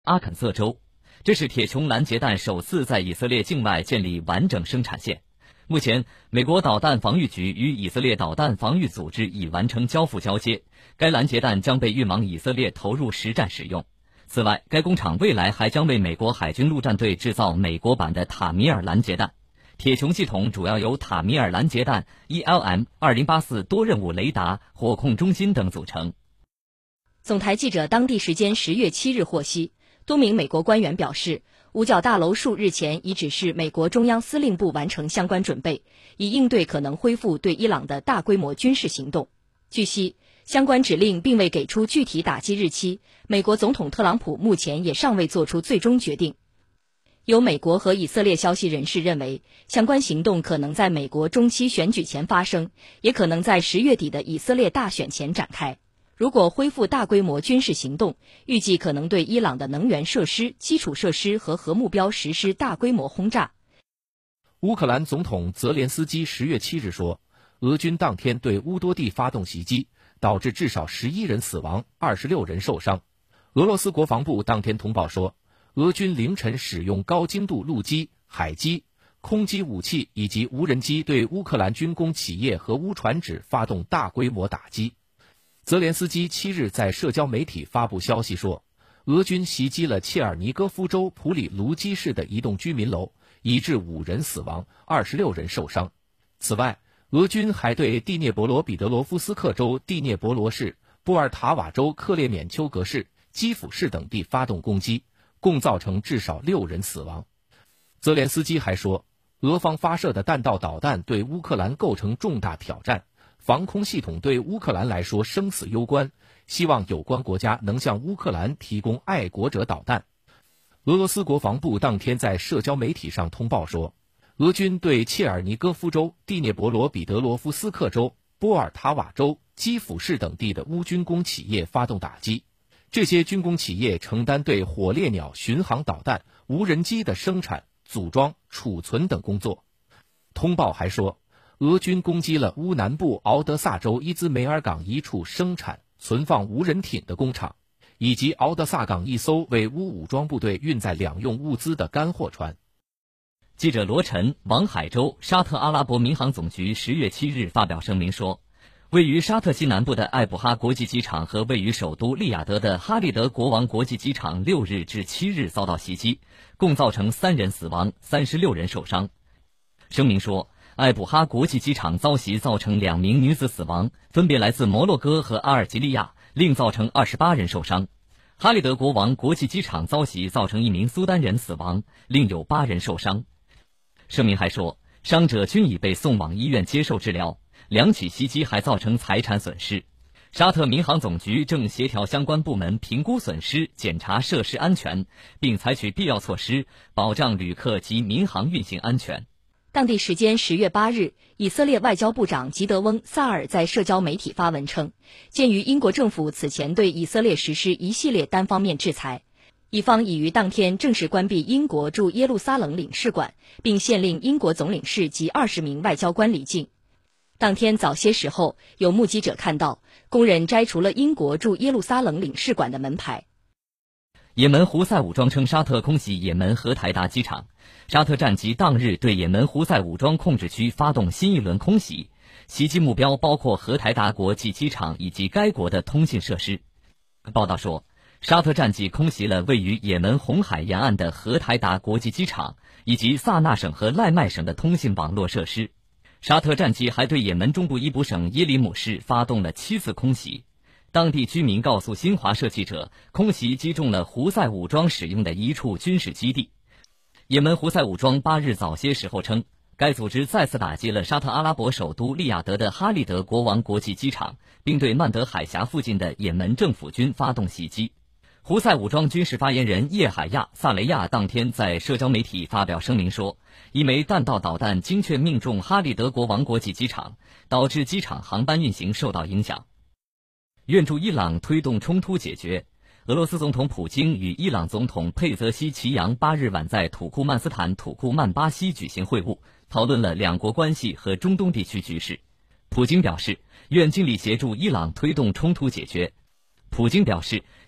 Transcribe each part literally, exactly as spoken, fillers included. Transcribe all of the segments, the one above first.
阿肯色州。这是铁穹拦截弹首次在以色列境外建立完整生产线。目前，美国导弹防御局与以色列导弹防御组织已完成交付交接，该拦截弹将被运往以色列投入实战使用。此外，该工厂未来还将为美国海军陆战队制造美国版的塔米尔拦截弹。铁穹系统主要由塔米尔拦截弹、E L M 二零八四多任务雷达、火控中心等组成。 总台记者当地时间十月七日获悉，多名美国官员表示，五角大楼数日前已指示美国中央司令部完成相关准备，以应对可能恢复对伊朗的大规模军事行动。据悉，相关指令并未给出具体打击日期，美国总统特朗普目前也尚未做出最终决定。有美国和以色列消息人士认为，相关行动可能在美国中期选举前发生，也可能在十月底的以色列大选前展开。如果恢复大规模军事行动，预计可能对伊朗的能源设施、基础设施和核目标实施大规模轰炸。 乌克兰总统泽连斯基十月七日说，俄军当天对乌多地发动袭击，导致至少十一人死亡，二十六人受伤。俄罗斯国防部当天通报说，俄军凌晨使用高精度陆基、海基、空基武器以及无人机对乌克兰军工企业和乌船只发动大规模打击。泽连斯基七日在社交媒体发布消息说，俄军袭击了切尔尼戈夫州普里卢基市的一栋居民楼，已致五人死亡，二十六人受伤。此外，俄军还对第聂伯罗彼得罗夫斯克州第聂伯罗市、波尔塔瓦州克列缅丘格市、基辅市等地发动攻击，共造成至少六人死亡。泽连斯基还说，俄方发射的弹道导弹对乌克兰构成重大挑战，防空系统对乌克兰来说生死攸关，希望有关国家能向乌克兰提供爱国者导弹。俄罗斯国防部当天在社交媒体上通报说，俄军对切尔尼戈夫州、第聂伯罗彼得罗夫斯克州、波尔塔瓦州、基辅市等地的乌军工企业发动打击，这些军工企业承担对火烈鸟巡航导弹、无人机的生产、组装、储存等工作。通报还说，俄军攻击了乌南部敖德萨州伊兹梅尔港一处生产、存放无人艇的工厂，以及敖德萨港一艘为乌武装部队运载两用物资的干货船。 记者罗晨，往海州沙特阿拉伯民航总局十月七日发表声明说，位于沙特西南部的艾卜哈国际机场和位于首都利雅得的哈利德国王国际机场六日至七日遭到袭击，共造成三人死亡，三十六人受伤。声明说，艾卜哈国际机场遭袭造成两名女子死亡，分别来自摩洛哥和阿尔及利亚，另造成二十八人受伤。哈利德国王国际机场遭袭造成一名苏丹人死亡，另有八人受伤。声明还说，伤者均已被送往医院接受治疗，两起袭击还造成财产损失。沙特民航总局正协调相关部门评估损失，检查设施安全，并采取必要措施，保障旅客及民航运行安全。 当地时间十月八日，以色列外交部长吉德翁·萨尔在社交媒体发文称，鉴于英国政府此前对以色列实施一系列单方面制裁，以方已于当天正式关闭英国驻耶路撒冷领事馆，并限令英国总领事及二十名外交官离境。当天早些时候，有目击者看到工人摘除了英国驻耶路撒冷领事馆的门牌。 也门胡塞武装称沙特空袭也门荷台达机场，沙特战机当日对也门胡塞武装控制区发动新一轮空袭，袭击目标包括荷台达国际机场以及该国的通信设施。报道说，沙特战机空袭了位于也门红海沿岸的荷台达国际机场以及萨那省和赖麦省的通信网络设施。沙特战机还对也门中部伊卜省耶里姆市发动了七次空袭。当地居民告诉新华社记者，空袭击中了胡塞武装使用的一处军事基地。也门胡塞武装八日早些时候称，该组织再次打击了沙特阿拉伯首都利雅得的哈利德国王国际机场，并对曼德海峡附近的也门政府军发动袭击。胡塞武装军事发言人叶海亚·萨雷亚当天在社交媒体发表声明说，一枚弹道导弹精确命中哈利德国王国际机场，导致机场航班运行受到影响。愿助伊朗推动冲突解决。俄罗斯总统普京与伊朗总统佩泽西奇扬八日晚在土库曼斯坦土库曼巴西举行会晤，讨论了两国关系和中东地区局势。普京表示，愿尽力协助伊朗推动冲突解决。普京表示，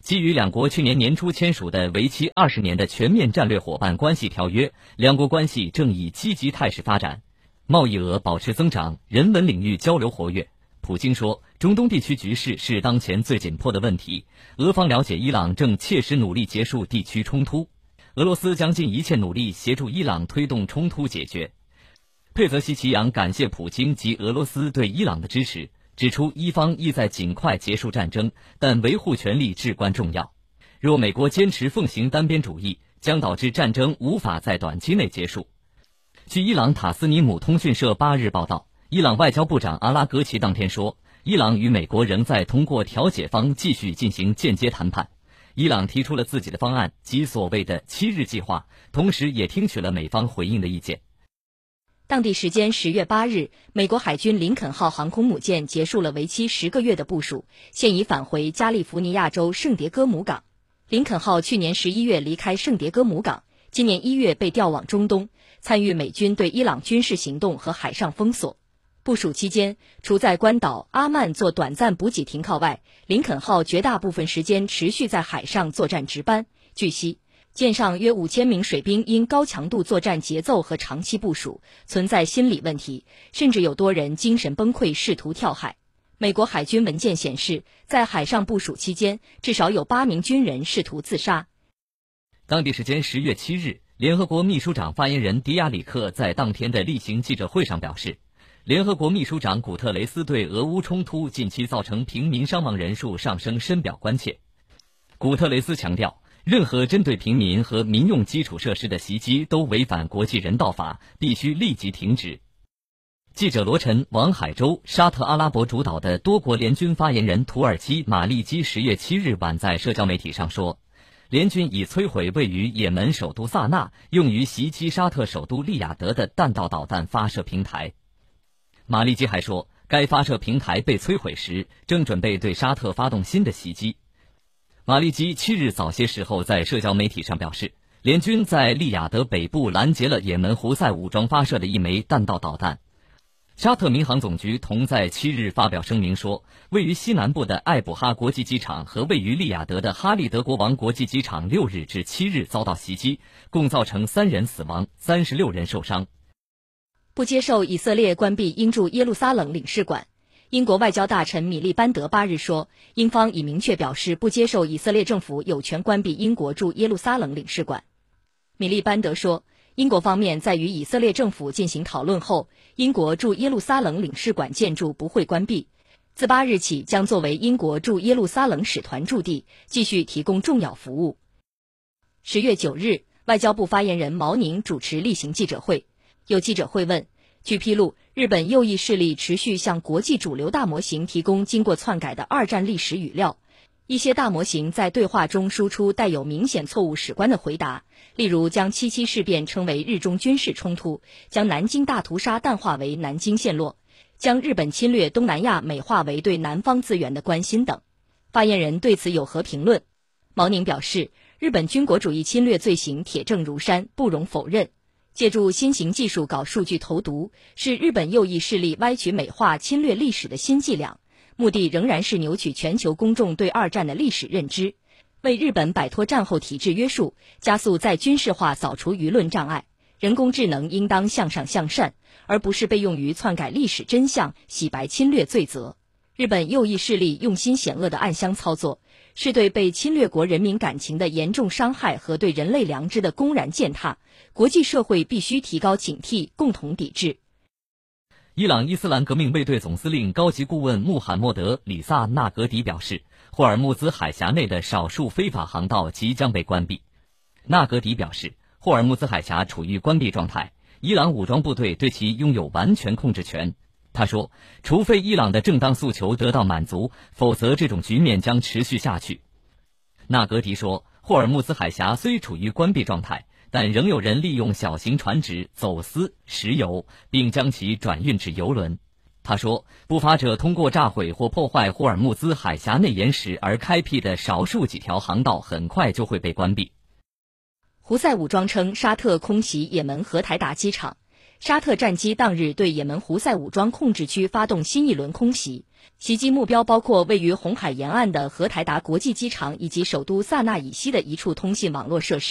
基于两国去年年初签署的为期二十年的全面战略伙伴关系条约，两国关系正以积极态势发展，贸易额保持增长，人文领域交流活跃。普京说，中东地区局势是当前最紧迫的问题，俄方了解伊朗正切实努力结束地区冲突，俄罗斯将尽一切努力协助伊朗推动冲突解决。佩泽西奇扬感谢普京及俄罗斯对伊朗的支持，指出伊方意在尽快结束战争，但维护权利至关重要。若美国坚持奉行单边主义，将导致战争无法在短期内结束。据伊朗塔斯尼姆通讯社八日报道，伊朗外交部长阿拉格齐当天说，伊朗与美国仍在通过调解方继续进行间接谈判。伊朗提出了自己的方案及所谓的七日计划，同时也听取了美方回应的意见。 当地时间十月八日，美国海军林肯号航空母舰结束了为期十个月的部署，现已返回加利福尼亚州圣迭戈姆港。林肯号去年十一月离开圣迭戈姆港，今年一月被调往中东，参与美军对伊朗军事行动和海上封锁。部署期间，除在关岛阿曼做短暂补给停靠外，林肯号绝大部分时间持续在海上作战值班。据悉，舰上约五千名水兵因高强度作战节奏和长期部署，存在心理问题，甚至有多人精神崩溃，试图跳海。美国海军文件显示，在海上部署期间，至少有八名军人试图自杀。 当地时间十月七日，联合国秘书长发言人迪亚里克在当天的例行记者会上表示，联合国秘书长古特雷斯对俄乌冲突近期造成平民伤亡人数上升深表关切。古特雷斯强调，任何针对平民和民用基础设施的袭击都违反国际人道法，必须立即停止。记者罗晨、王海洲、沙特阿拉伯主导的多国联军发言人土耳其马利基十月七日晚在社交媒体上说，联军已摧毁位于也门首都萨那用于袭击沙特首都利雅得的弹道导弹发射平台。马利基还说，该发射平台被摧毁时，正准备对沙特发动新的袭击。马利基七日早些时候在社交媒体上表示，联军在利雅得北部拦截了也门胡塞武装发射的一枚弹道导弹。沙特民航总局同在七日发表声明说，位于西南部的艾卜哈国际机场和位于利雅得的哈利德国王国际机场六日至七日遭到袭击，共造成三人死亡，三十六人受伤。 不接受以色列关闭英驻耶路撒冷领事馆。英国外交大臣米利班德八日说，英方已明确表示不接受以色列政府有权关闭英国驻耶路撒冷领事馆。米利班德说，英国方面在与以色列政府进行讨论后，英国驻耶路撒冷领事馆建筑不会关闭，自八日起将作为英国驻耶路撒冷使团驻地，继续提供重要服务。十月九日，外交部发言人毛宁主持例行记者会，有记者会问，据披露，日本右翼势力持续向国际主流大模型提供经过篡改的二战历史语料，一些大模型在对话中输出带有明显错误史观的回答，例如将七七事变称为日中军事冲突，将南京大屠杀淡化为南京陷落，将日本侵略东南亚美化为对南方资源的关心等。发言人对此有何评论？毛宁表示，日本军国主义侵略罪行铁证如山，不容否认。借助新型技术搞数据投毒，是日本右翼势力歪曲美化侵略历史的新伎俩，目的仍然是扭曲全球公众对二战的历史认知，为日本摆脱战后体制约束，加速再军事化扫除舆论障碍。人工智能应当向上向善，而不是被用于篡改历史真相、洗白侵略罪责。日本右翼势力用心险恶的暗箱操作，是对被侵略国人民感情的严重伤害和对人类良知的公然践踏，国际社会必须提高警惕，共同抵制。 伊朗伊斯兰革命卫队总司令高级顾问穆罕默德·里萨纳格迪表示，霍尔木兹海峡内的少数非法航道即将被关闭。纳格迪表示，霍尔木兹海峡处于关闭状态，伊朗武装部队对其拥有完全控制权。他说，除非伊朗的正当诉求得到满足，否则这种局面将持续下去。纳格迪说，霍尔木兹海峡虽处于关闭状态，但仍有人利用小型船只走私石油，并将其转运至油轮。他说，不法者通过炸毁或破坏霍尔木兹海峡内岩石而开辟的少数几条航道很快就会被关闭。 胡塞武装称沙特空袭也门荷台达机场。 沙特战机当日对也门胡塞武装控制区发动新一轮空袭，袭击目标包括位于红海沿岸的荷台达国际机场以及首都萨那以西的一处通信网络设施。